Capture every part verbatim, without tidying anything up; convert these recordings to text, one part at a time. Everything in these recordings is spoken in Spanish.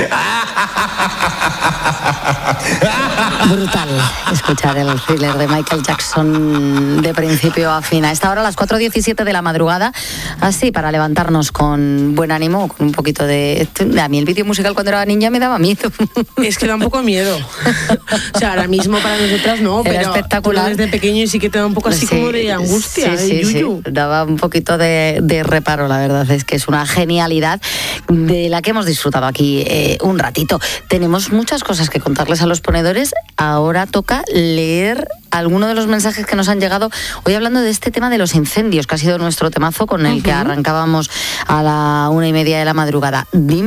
Brutal escuchar el thriller de Michael Jackson de principio a fin. A esta hora, a las cuatro diecisiete de la madrugada, así para levantarnos con buen ánimo, con un poquito de... A mí el vídeo musical cuando era niña me daba miedo. Es que da un poco miedo. O sea, ahora mismo para nosotras no, era pero espectacular. Desde pequeño y sí que te da un poco así sí, como de angustia, sí, de sí, yuyu. Sí. Daba un poquito de, de reparo, la verdad es que es una genialidad de la que hemos disfrutado aquí eh, un ratito. Tenemos muchas cosas que contarles a los ponedores. Ahora toca leer algunos de los mensajes que nos han llegado hoy hablando de este tema de los incendios, que ha sido nuestro temazo con el uh-huh. que arrancábamos a la una y media de la madrugada.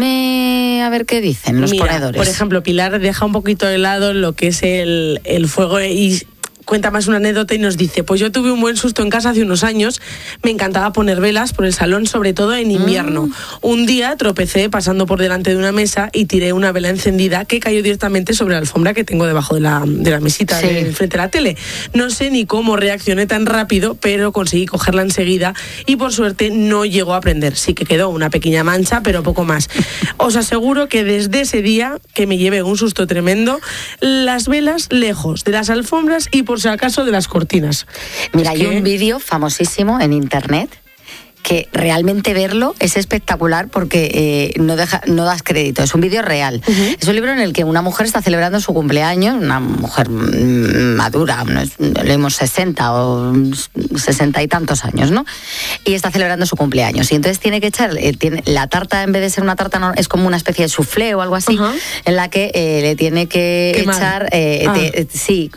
Dime a ver qué dicen los Mira, ponedores. Por ejemplo, Pilar deja un poquito de lado lo que es el, el fuego y... cuenta más una anécdota y nos dice, pues yo tuve un buen susto en casa hace unos años, me encantaba poner velas por el salón, sobre todo en invierno. Mm. Un día tropecé pasando por delante de una mesa y tiré una vela encendida que cayó directamente sobre la alfombra que tengo debajo de la, de la mesita sí. de frente a la tele. No sé ni cómo reaccioné tan rápido, pero conseguí cogerla enseguida y por suerte no llegó a prender. Sí que quedó una pequeña mancha, pero poco más. Os aseguro que desde ese día, que me llevé un susto tremendo, las velas lejos de las alfombras y por si acaso de las cortinas. Mira, es hay que... un vídeo famosísimo en internet que realmente verlo es espectacular porque eh, no deja, no das crédito, es un vídeo real. Uh-huh. Es un libro en el que una mujer está celebrando su cumpleaños, una mujer madura, leemos sesenta o sesenta y tantos años, ¿no? Y está celebrando su cumpleaños. Y entonces tiene que echar, eh, tiene, la tarta en vez de ser una tarta, no, es como una especie de soufflé o algo así, uh-huh. en la que eh, le tiene que Qué echar, eh, ah. te, eh, sí,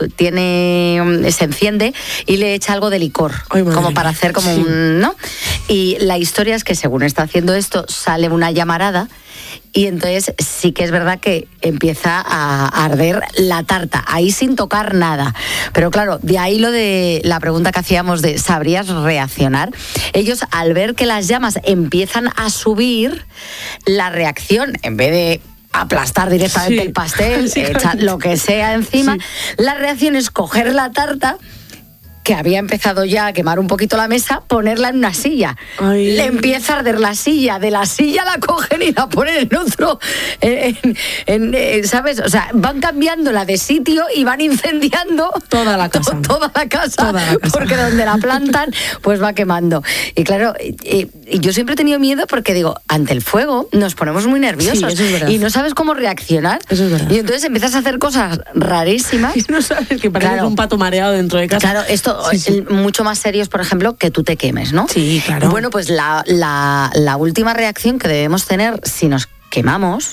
tiene, se enciende y le echa algo de licor, Ay, como para hacer como sí. un, ¿no? Y Y la historia es que según está haciendo esto, sale una llamarada y entonces sí que es verdad que empieza a arder la tarta, ahí sin tocar nada. Pero claro, de ahí lo de la pregunta que hacíamos de ¿sabrías reaccionar? Ellos al ver que las llamas empiezan a subir, la reacción, en vez de aplastar directamente sí. el pastel, sí, echar lo que sea encima, sí. la reacción es coger la tarta, que había empezado ya a quemar un poquito la mesa, ponerla en una silla. Ay. Le empieza a arder la silla, de la silla la cogen y la ponen en otro, en, en, en, ¿sabes? O sea, van cambiándola de sitio y van incendiando toda la casa. To, toda la casa, toda la casa. Porque donde la plantan, pues va quemando. Y claro, y, y yo siempre he tenido miedo porque digo, ante el fuego nos ponemos muy nerviosos sí, eso es y no sabes cómo reaccionar. Eso es verdad. Y entonces empiezas a hacer cosas rarísimas. Y no sabes que pareces claro. un pato mareado dentro de casa. Claro, esto Sí, sí. mucho más serios, por ejemplo, que tú te quemes, ¿no? Sí, claro. Bueno, pues la, la, la última reacción que debemos tener si nos quemamos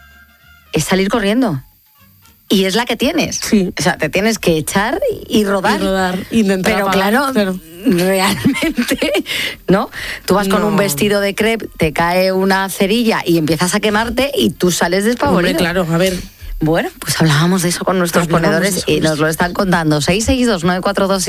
es salir corriendo. Y es la que tienes. Sí. O sea, te tienes que echar y rodar. Y rodar, intentar Pero apagar, claro, claro, realmente, ¿no? Tú vas no. con un vestido de crepe, te cae una cerilla y empiezas a quemarte y tú sales despavorido. Hombre, claro, a ver... Bueno, pues hablábamos de eso con nuestros ponedores y nos lo están contando. seis seis dos nueve cuatro dos